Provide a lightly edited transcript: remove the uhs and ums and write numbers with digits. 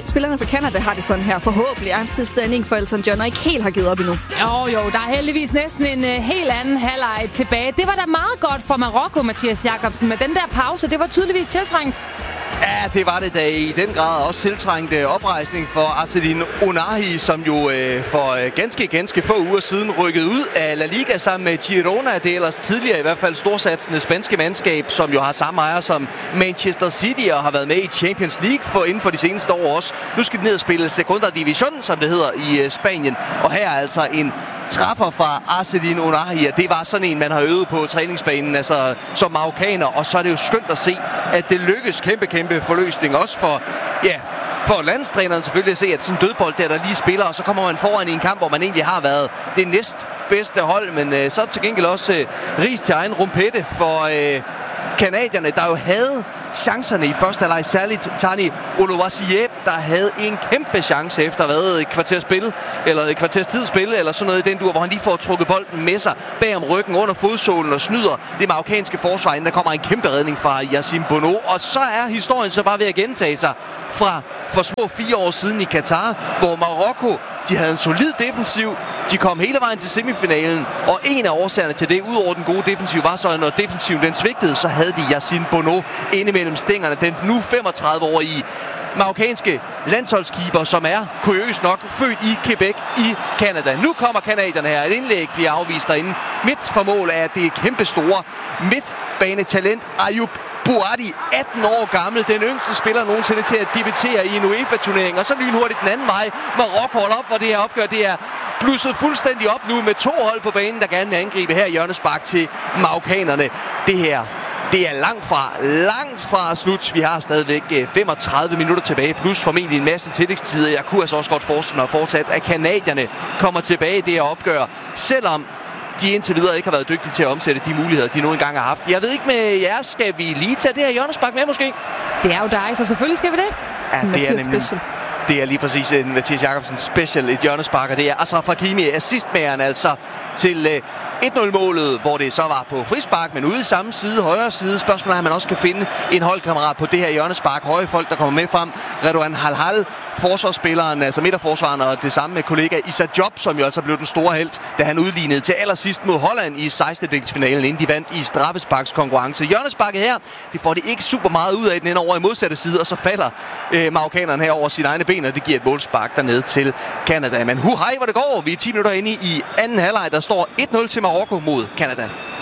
spillerne fra Canada har det sådan her. Forhåbentlig er til sending for Elton John, og ikke helt har givet op endnu. Jo, der er heldigvis næsten en helt anden halvleg tilbage. Det var da meget godt for Marokko, Mathias Jakobsen, men den der pause, det var tydeligvis tiltrængt. Ja, det var det da i den grad også tiltrængt oprejsning for Azzedine Ounahi, som jo for ganske få uger siden rykkede ud af La Liga sammen med Girona. Det er ellers tidligere i hvert fald storsatsende spanske mandskab, som jo har samme ejer som Manchester City og har været med i Champions League inden for de seneste år også. Nu skal de ned og spille Segunda Division, som det hedder i Spanien. Og her er altså en træffer fra Azzedine Ounahi, og det var sådan en, man har øvet på træningsbanen, altså som marokkaner, og så er det jo skønt at se, at det lykkes kæmpe forløsning, også for landstræneren selvfølgelig at se, at sådan en dødbold der lige spiller, og så kommer man foran i en kamp, hvor man egentlig har været det næstbedste hold, men så til gengæld også ris til egen rumpette for kanadierne, der jo havde chancerne i første halvleg, særligt Tani Oluwaseyi, der havde en kæmpe chance efter at have været et kvarters spil, eller et kvarters tidsspil, eller sådan noget i den dur, hvor han lige får trukket bolden med sig bag om ryggen under fodsålen og snyder det marokkanske forsvar, inden der kommer en kæmpe redning fra Yassine Bounou. Og så er historien så bare ved at gentage sig fra for små 4 år siden i Katar, hvor Marokko, de havde en solid defensiv, de kom hele vejen til semifinalen, og en af årsagerne til det, udover den gode defensiv, var så, når defensiven den svigtede, så havde de Yassine Bounou inde mellem stængerne. Den nu 35-årige marokkanske landsholdskeeper, som er kuriøst nok født i Quebec i Canada. Nu kommer kanadierne her. Et indlæg bliver afvist derinde. Midt for mål er det kæmpe store midtbanetalent Ayoub Bouhaddi, 18 år gammel, den yngste spiller nogensinde til at debutere i en UEFA-turnering. Og så lynhurtigt den anden vej. Marokko holder op, hvor det her opgør, det er blusset fuldstændig op nu med 2 hold på banen, der gerne vil angribe her hjørnespark til marokkanerne. Det her, det er langt fra slut. Vi har stadigvæk 35 minutter tilbage, plus formentlig en masse tillægstider. Jeg kunne altså også godt forestille mig fortsat, at kanadierne kommer tilbage i det her opgør, selvom de indtil videre ikke har været dygtige til at omsætte de muligheder, de nu engang har haft. Jeg ved ikke med jer, skal vi lige tage det her hjørnespark med måske? Det er jo dig, så selvfølgelig skal vi det. Ja, det er nemlig. Det er lige præcis en Mathias Jakobsen special, et hjørnespark, og det er Achraf Hakimi, assistmageren altså til 1-0-målet, hvor det så var på frispark, men ude i samme side, højre side. Spørgsmålet er, at man også kan finde en holdkammerat på det her hjørnespark. Høje folk, der kommer med frem. Redouane Halhal, forsvarsspilleren, altså midterforsvaren, og det samme med kollega Issa Diop, som jo altså blev den store helt, da han udlignede til allersidst mod Holland i 16-delsfinalen, inden de vandt i straffesparkskonkurrence. Hjørnesparket her, det får de ikke super meget ud af den ind over i modsatte side, og så falder marokkaneren her over sine egne ben, og det giver et målspark dernede til Canada. Men hej, hvor det går. Vi er 10 minutter inde i anden halvleg, der står 1-0 til Marokko mod Canada.